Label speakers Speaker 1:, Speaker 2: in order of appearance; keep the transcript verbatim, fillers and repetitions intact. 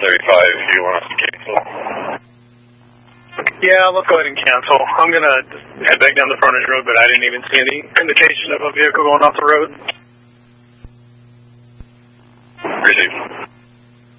Speaker 1: thirty-five if you want to cancel.
Speaker 2: Yeah, let's go ahead and cancel. I'm going to head back down the frontage road, but I didn't even see any indication of a vehicle going off the road.
Speaker 1: Received.